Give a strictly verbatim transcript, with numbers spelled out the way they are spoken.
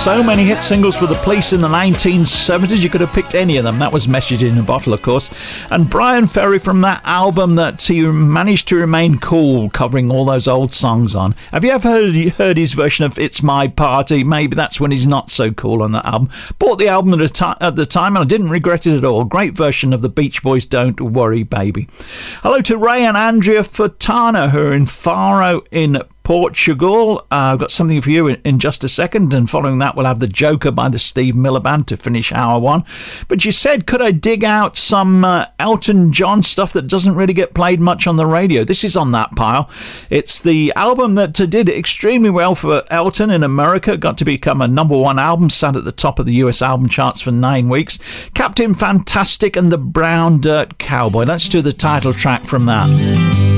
So many hit singles for The Police in the nineteen seventies. You could have picked any of them. That was Message in a Bottle, of course. And Brian Ferry from that album that he managed to remain cool, covering all those old songs on. Have you ever heard, heard his version of It's My Party? Maybe that's when he's not so cool on that album. Bought the album at the, ti- at the time and I didn't regret it at all. Great version of the Beach Boys' Don't Worry Baby. Hello to Ray and Andrea Fontana, who are in Faro in Portugal. Uh, I've got something for you in, in just a second, and following that we'll have The Joker by the Steve Miller Band to finish hour one. But you said, could I dig out some uh, Elton John stuff that doesn't really get played much on the radio? This is on that pile. It's the album that uh, did extremely well for Elton in America, got to become a number one album, sat at the top of the U S album charts for nine weeks. Captain Fantastic and the Brown Dirt Cowboy. Let's do the title track from that.